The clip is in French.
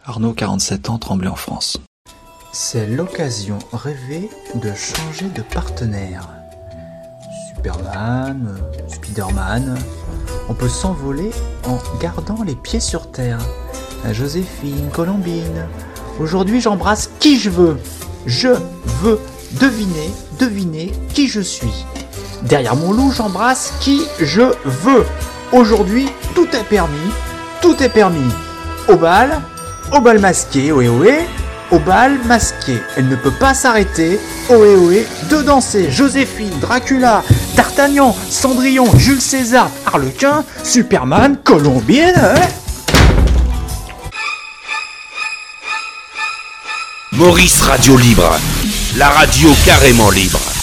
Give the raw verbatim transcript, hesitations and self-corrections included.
Arnaud, quarante-sept ans, Tremblay en France. C'est l'occasion rêvée de changer de partenaire. Superman, Spiderman, on peut s'envoler en gardant les pieds sur terre. Joséphine, Colombine, aujourd'hui j'embrasse qui je veux. Je veux deviner, deviner qui je suis. Derrière mon loup, j'embrasse qui je veux. Aujourd'hui, tout est permis, tout est permis. Au bal, au bal masqué, ohé ohé, au bal masqué. Elle ne peut pas s'arrêter, ohé ohé, de danser. Joséphine, Dracula, D'Artagnan, Cendrillon, Jules César, Harlequin, Superman, Colombine, hein. Maurice Radio Libre, la radio carrément libre.